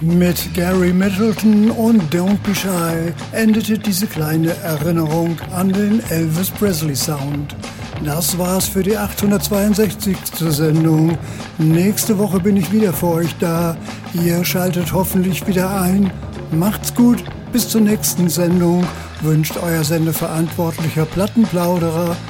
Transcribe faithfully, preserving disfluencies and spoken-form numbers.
Mit Gary Middleton und Don't Be Shy endete diese kleine Erinnerung an den Elvis Presley Sound. Das war's für die achthundertzweiundsechzigste Sendung. Nächste Woche bin ich wieder für euch da. Ihr schaltet hoffentlich wieder ein. Macht's gut, bis zur nächsten Sendung. Wünscht euer Sendeverantwortlicher Plattenplauderer